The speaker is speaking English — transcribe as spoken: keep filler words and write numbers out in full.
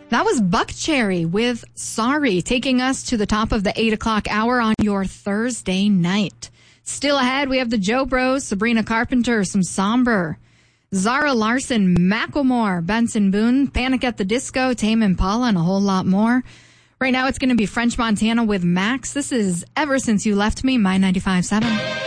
That was Buckcherry with Sorry, taking us to the top of the eight o'clock hour on your Thursday night. Still ahead, we have the Joe Bros, Sabrina Carpenter, some Somber, Zara Larson, Macklemore, Benson Boone, Panic at the Disco, Tame Impala, and a whole lot more. Right now, it's going to be French Montana with Max. This is Ever Since You Left Me, My ninety-five point seven.